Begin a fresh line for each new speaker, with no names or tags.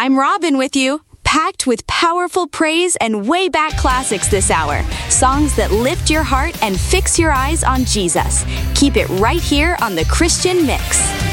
I'm Robin with you, packed with powerful praise and way back classics this hour. Songs that lift your heart and fix your eyes on Jesus. Keep it right here on the Christian Mix.